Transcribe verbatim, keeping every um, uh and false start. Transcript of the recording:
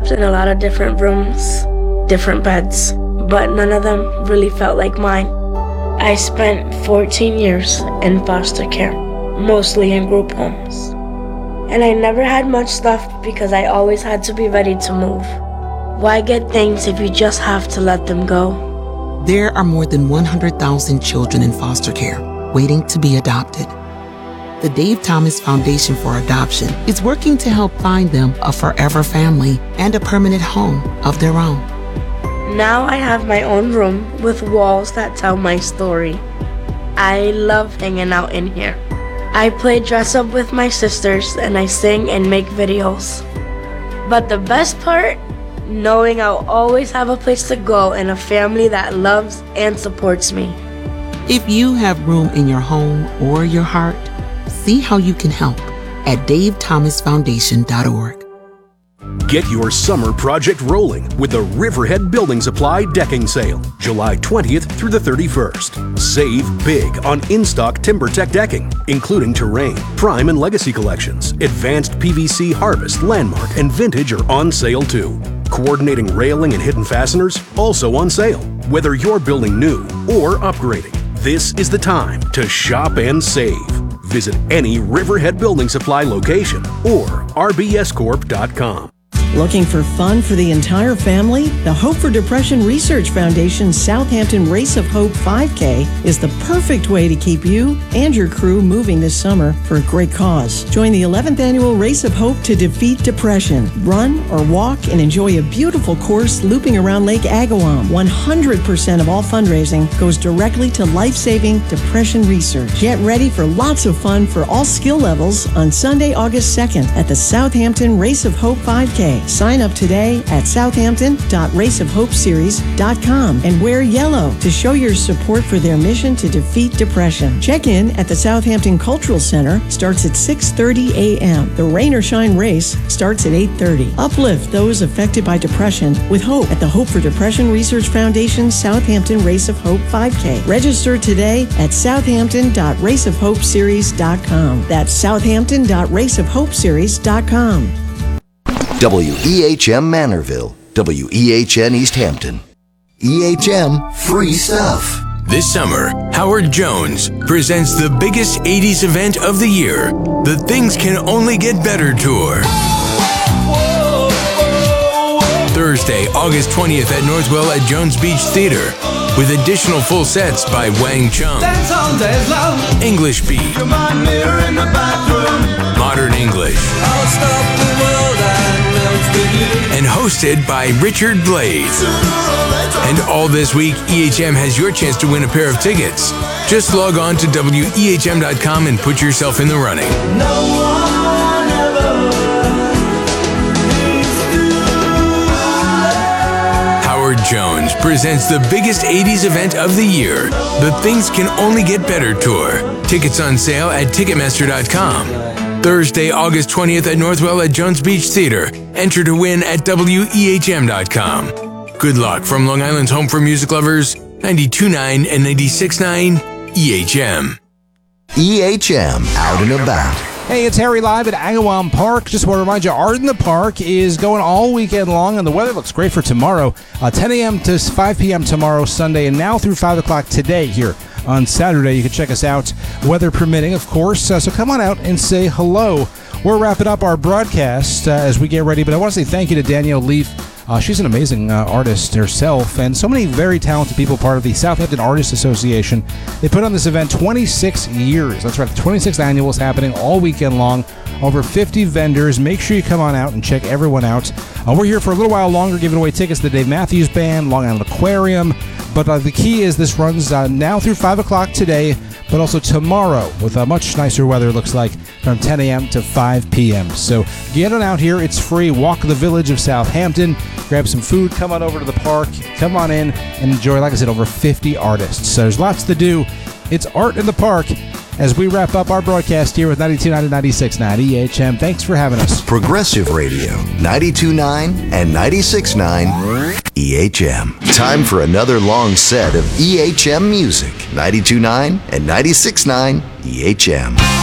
slept in a lot of different rooms, different beds, but none of them really felt like mine. I spent fourteen years in foster care, mostly in group homes. And I never had much stuff because I always had to be ready to move. Why get things if you just have to let them go? There are more than one hundred thousand children in foster care waiting to be adopted. The Dave Thomas Foundation for Adoption is working to help find them a forever family and a permanent home of their own. Now I have my own room with walls that tell my story. I love hanging out in here. I play dress up with my sisters and I sing and make videos. But the best part? Knowing I'll always have a place to go and a family that loves and supports me. If you have room in your home or your heart, see how you can help at dave thomas foundation dot org. Get your summer project rolling with the Riverhead Building Supply Decking Sale, July twentieth through the thirty-first. Save big on in-stock TimberTech decking, including Terrain, Prime and Legacy collections. Advanced P V C Harvest, Landmark, and Vintage are on sale too. Coordinating railing and hidden fasteners, also on sale. Whether you're building new or upgrading, this is the time to shop and save. Visit any Riverhead Building Supply location or r b s corp dot com. Looking for fun for the entire family? The Hope for Depression Research Foundation's Southampton Race of Hope five K is the perfect way to keep you and your crew moving this summer for a great cause. Join the eleventh Annual Race of Hope to defeat depression. Run or walk and enjoy a beautiful course looping around Lake Agawam. one hundred percent of all fundraising goes directly to life-saving depression research. Get ready for lots of fun for all skill levels on Sunday, August second at the Southampton Race of Hope five K. Sign up today at southampton dot race of hope series dot com and wear yellow to show your support for their mission to defeat depression. Check in at the Southampton Cultural Center starts at six thirty a.m. The Rain or Shine race starts at eight thirty. Uplift those affected by depression with hope at the Hope for Depression Research Foundation's Southampton Race of Hope five K. Register today at southampton dot race of hope series dot com. That's southampton dot race of hope series dot com. W E H M Manorville, W E H N East Hampton. E H M Free Stuff. This summer, Howard Jones presents the biggest eighties event of the year, the Things Can Only Get Better Tour. Thursday, August twentieth at Northwell at Jones Beach Theater, with additional full sets by Wang Chung, English Beat, Modern English, and hosted by Richard Blades. And all this week, E H M has your chance to win a pair of tickets. Just log on to W E H M dot com and put yourself in the running. Howard Jones presents the biggest eighties event of the year, the Things Can Only Get Better Tour. Tickets on sale at ticketmaster dot com. Thursday, August twentieth at Northwell at Jones Beach Theater. Enter to win at W E H M dot com. Good luck from Long Island's home for music lovers, ninety-two point nine and ninety-six point nine E H M. E H M Out and About. Hey, it's Harry live at Agawam Park. Just want to remind you, Art in the Park is going all weekend long, and the weather looks great for tomorrow. Uh, ten a.m. to five p.m. tomorrow, Sunday, and now through five o'clock today here on Saturday. You can check us out, weather permitting, of course. Uh, so come on out and say hello. We're wrapping up our broadcast uh, as we get ready, but I want to say thank you to Danielle Leaf. Uh, she's an amazing uh, artist herself, and so many very talented people part of the Southampton Artists Association. They put on this event twenty-six years. That's right, the twenty-sixth annual is happening all weekend long. Over fifty vendors. Make sure you come on out and check everyone out. Uh, we're here for a little while longer, giving away tickets to the Dave Matthews Band, Long Island Aquarium. But uh, the key is this runs uh, now through five o'clock today, but also tomorrow with a much nicer weather, looks like, from ten a.m. to five p.m. So get on out here. It's free. Walk the village of Southampton. Grab some food. Come on over to the park. Come on in and enjoy, like I said, over fifty artists. So there's lots to do. It's Art in the Park as we wrap up our broadcast here with ninety-two point nine and ninety-six point nine E H M. Thanks for having us. Progressive Radio, ninety-two point nine and ninety-six point nine E H M. Time for another long set of E H M music. ninety-two point nine and ninety-six point nine E H M.